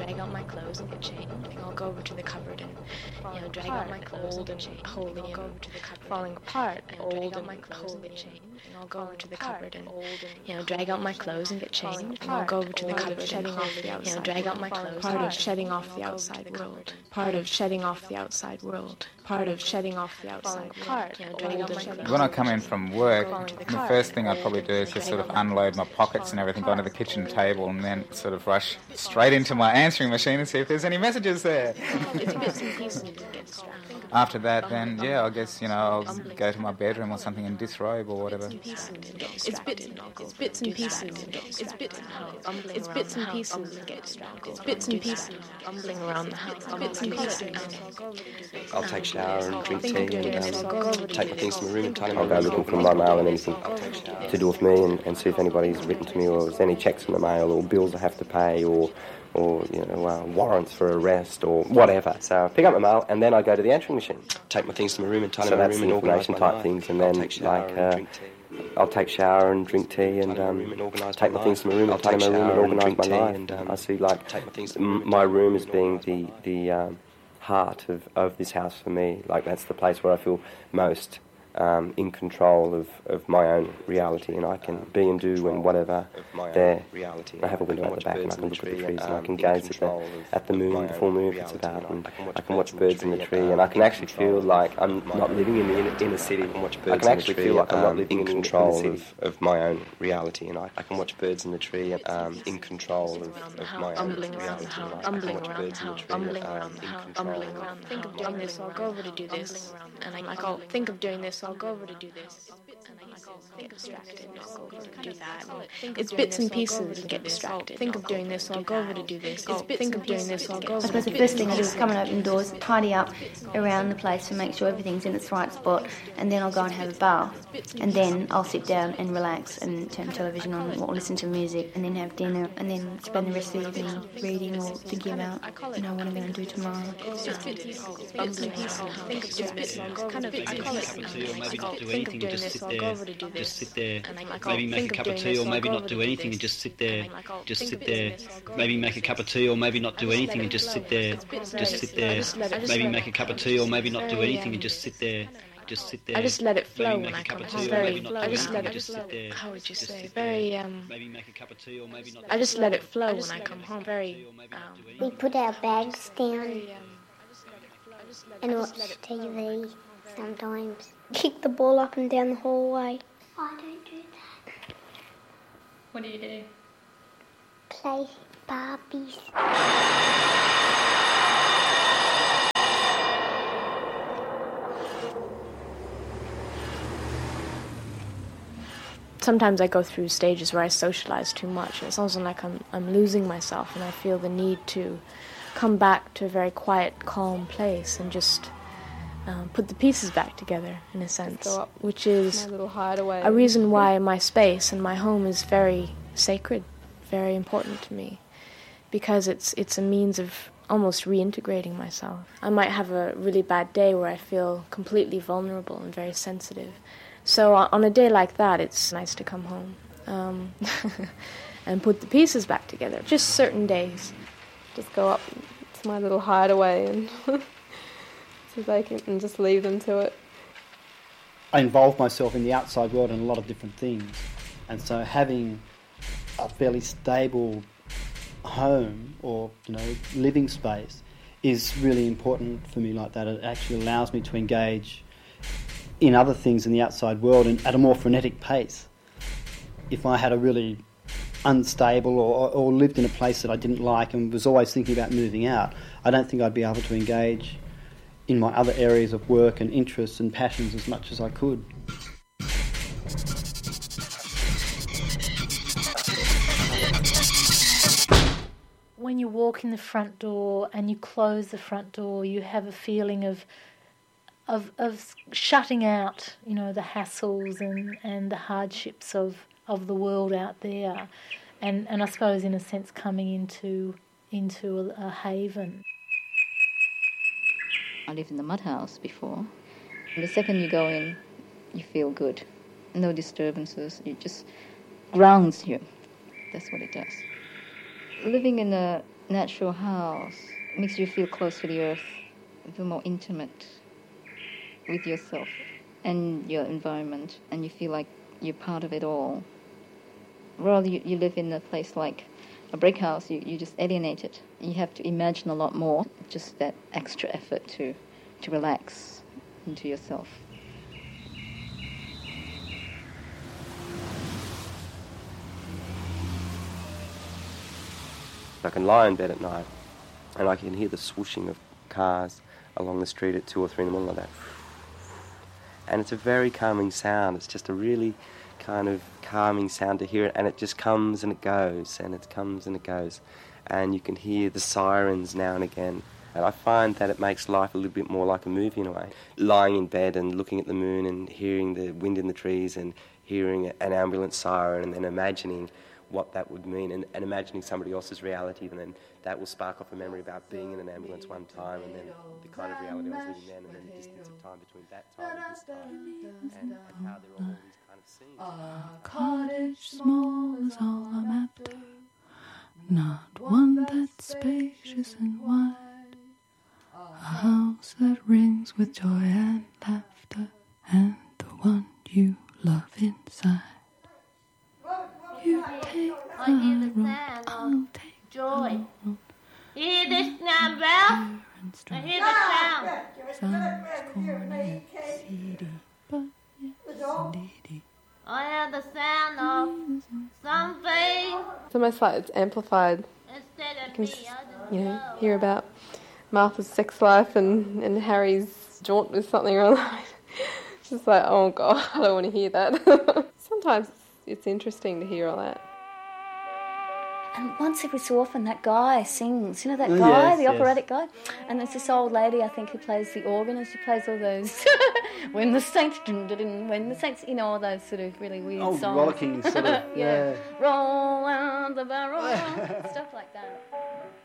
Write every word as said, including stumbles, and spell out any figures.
drag out my clothes and get changed. I'll go over to the cupboard and, you know, drag out my clothes and get changed. Holding I'll go over to the cupboard, falling apart, and old and my clothes and get changed. And I'll go over to the cupboard and, you know, drag out my clothes and get changed. And I'll go over to the cupboard and, shedding off the outside, you know, drag out my clothes. Part of shedding off the outside world. Part of shedding off the outside world. Part of shedding off the outside part. When I come in from work, the first thing I'd probably do is just sort of unload my pockets and everything, go onto the kitchen table and then sort of rush straight into my answering machine and see if there's any messages there. After that, then, yeah, I guess, you know, I'll go to my bedroom or something and disrobe or whatever. It's bits, it's bits and pieces. It's bits, it's bits and pieces. It's bits and pieces. Bumbling around the house. Bits and pieces. I'll take a shower and drink tea and um, take my things to my room and tidy my room. I'll go looking for my mail and anything to do with me and, and see if anybody's written to me or there's any checks in the mail or bills I have to pay or or you know uh, warrants for arrest or whatever. So I pick up my mail and then I go to the answering machine. Take my things to my room and tidy so my room and organise my type things and then like uh, I'll take shower and drink tea and um, take my things to my room and tidy my room and organise my life. And um, I see like m- my room as being the the um, heart of, of this house for me. Like that's the place where I feel most um, in control of, of my own reality, and I can be and do and whatever there. I have a window at the back and I can look at the trees and I can gaze at the, at the moon, the full moon if it's about, and I can watch birds in the tree and I can actually feel like I'm not living in the inner, inner city. I can actually feel like I'm not living in control of, of my own reality, and I, I can watch birds in the tree um, in control of, of my own reality. I can watch birds in the tree bumbling around the house, bumbling around. Think of doing this, I'll go over to do this, and I'm like, I'll think of doing this, I'll go over to do this, and I'm like, I'll get distracted, I'll go over to do that. It's bits and pieces and get distracted. Think of doing this, I'll go over to do this. Think of doing this, I'll go over. I suppose the first thing I do is come and open doors, tidy up around the place and make sure everything's in its right spot, and then I'll go and have a bath, and then I'll sit down and relax and turn television on or listen to music, and then have dinner, and then spend the rest of the evening reading or thinking about, you know, what I'm going to do tomorrow. It's just bits and pieces. Think of doing this, kind of make a cup of tea or maybe not do anything and just sit there, just sit there, maybe make a cup of tea or maybe not do anything and just sit there, just sit there, maybe make a cup of tea or maybe not do anything and just sit there, just sit there, maybe make a cup of tea or maybe not do anything and just sit there. Just sit there. I just let it flow when I come home. Very, I just let it flow. How would you say? Very, um. Maybe make a cup of tea or maybe not. I just let it flow when I come home. Very, um. We put our bags down and watch T V sometimes. Kick the ball up and down the hallway. I don't do that. What do you do? Play Barbies. Sometimes I go through stages where I socialize too much, and it's almost like I'm I'm losing myself, and I feel the need to come back to a very quiet, calm place and just um, put the pieces back together, in a sense, which is my little hideaway. A reason why my space and my home is very sacred, very important to me, because it's it's a means of almost reintegrating myself. I might have a really bad day where I feel completely vulnerable and very sensitive. So on a day like that, it's nice to come home um, and put the pieces back together. Just certain days. Just go up to my little hideaway and so they can and just leave them to it. I involve myself in the outside world in a lot of different things, and so having a fairly stable home or you know living space is really important for me. Like that, it actually allows me to engage in other things in the outside world and at a more frenetic pace. If I had a really unstable or, or lived in a place that I didn't like and was always thinking about moving out, I don't think I'd be able to engage in my other areas of work and interests and passions as much as I could. When you walk in the front door and you close the front door, you have a feeling of Of, of shutting out, you know, the hassles and, and the hardships of, of the world out there, and, and I suppose in a sense coming into into a, a haven. I lived in the mud house before. And the second you go in, you feel good. No disturbances. It just grounds you. That's what it does. Living in a natural house. It makes you feel close to the earth, feel more intimate with yourself and your environment, and you feel like you're part of it all. Rather, you, you live in a place like a brick house, you, you just alienate it. You have to imagine a lot more, just that extra effort to, to relax into yourself. I can lie in bed at night and I can hear the swooshing of cars along the street at two or three in the morning like that. And it's a very calming sound. It's just a really kind of calming sound to hear it, and it just comes and it goes, and it comes and it goes. And you can hear the sirens now and again. And I find that it makes life a little bit more like a movie in a way. Lying in bed and looking at the moon and hearing the wind in the trees and hearing an ambulance siren and then imagining what that would mean and, and imagining somebody else's reality, and then that will spark off a memory about being in an ambulance one time and then the kind of reality I was living then and then the distance of time between that time and this time and, and how there are all these kind of scenes. A cottage small is all I'm after, not one that's spacious and wide, a house that rings with joy and laughter, and the one you love inside. You take I hear the road, sound I'll of take joy. the road. You hear this now, Belle? I hear the sound. Sounds corny and seedy, but yes, indeedy. I hear the sound of something. It's almost like it's amplified. Instead You of can me, just, I just you know, know. hear about Martha's sex life and, and Harry's jaunt with something or other. It's just like, oh God, I don't want to hear that. Sometimes it's interesting to hear all that. And once every so often that guy sings, you know that Oh, guy, yes, the yes. operatic guy? And there's this old lady, I think, who plays the organ, and she plays all those, when the saints, dun, dun, dun, when the saints, you know, all those sort of really weird Oh, songs. rollicking sort of, yeah. Roll out the barrel, stuff like that.